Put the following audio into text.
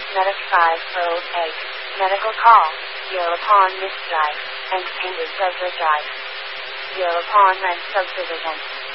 Medic 5 for old egg. Medical call. Upon missed drive. And ended subject drive. Upon rent subdivision.